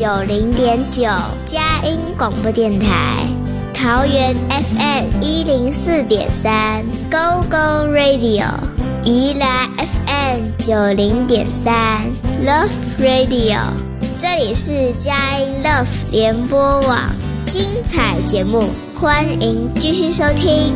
90.9佳音广播电台，桃园 FM 104.3 Go Go Radio， 宜兰 FM 90.3 Love Radio， 这里是佳音 Love 联播网，精彩节目欢迎继续收听。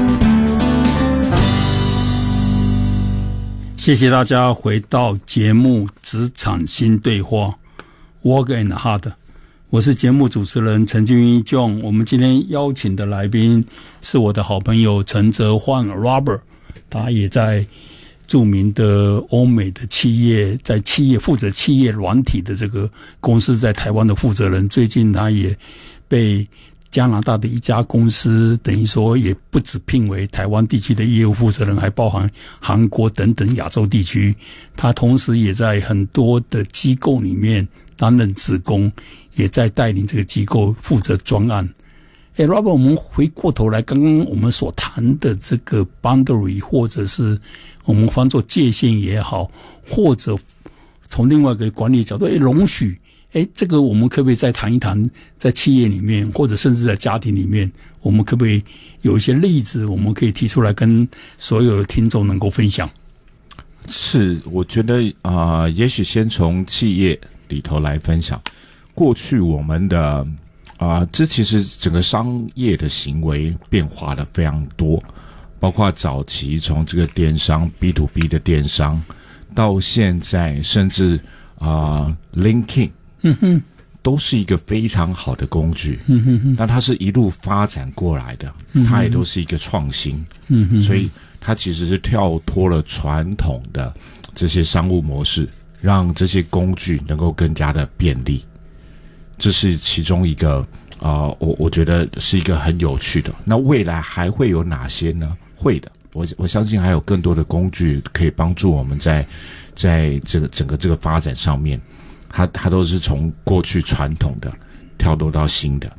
谢谢大家回到节目职场新对话 Work and Hard， 我是节目主持人陈俊一 John。 我们今天邀请的来宾是我的好朋友陈哲焕 Robert， 他也在著名的欧美的企业，在企业负责企业软体的这个公司在台湾的负责人。最近他也被加拿大的一家公司等于说也不止聘为台湾地区的业务负责人，还包含韩国等等亚洲地区。他同时也在很多的机构里面担任职工，也在带领这个机构负责专案。Robert， 我们回过头来，刚刚我们所谈的这个 boundary， 或者是我们翻作界限也好，或者从另外一个管理角度，容许这个我们可不可以再谈一谈，在企业里面或者甚至在家庭里面，我们可不可以有一些例子，我们可以提出来跟所有的听众能够分享？ 是，我觉得也许先从企业里头来分享。过去我们的这其实整个商业的行为变化的非常多，包括早期从这个电商 B to B 的电商，到现在甚至LinkedIn。都是一个非常好的工具。那它是一路发展过来的，它也都是一个创新。所以它其实是跳脱了传统的这些商务模式，让这些工具能够更加的便利。这是其中一个我觉得是一个很有趣的。那未来还会有哪些呢？会的，我相信还有更多的工具可以帮助我们在这个整个这个发展上面。它都是从过去传统的跳脱到新的。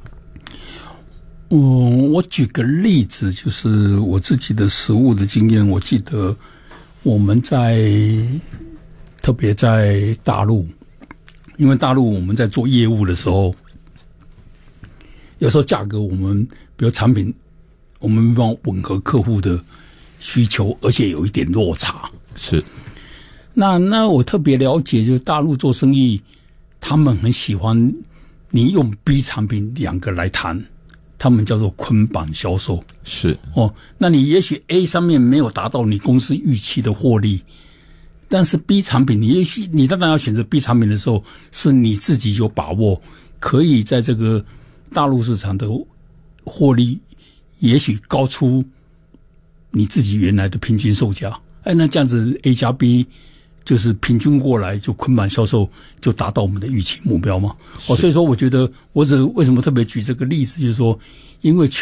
我举个例子，就是我自己的实务的经验。我记得我们特别在大陆，因为大陆我们在做业务的时候，有时候价格我们比如产品，我们没办法吻合客户的需求，而且有一点落差。 是。 那我特别了解，就是大陆做生意，他们很喜欢你用 B 产品两个来谈，他们叫做捆绑销售。 是那你也许 A 上面没有达到你公司预期的获利，但是 B 产品你当然要选择 B 产品的时候，是你自己有把握可以在这个大陆市场的获利也许高出你自己原来的平均售价。那这样子 A 加 B就是平均过来，就捆绑销售就达到我们的预期目标嘛。所以说我觉得我为什么特别举这个例子，就是说，因为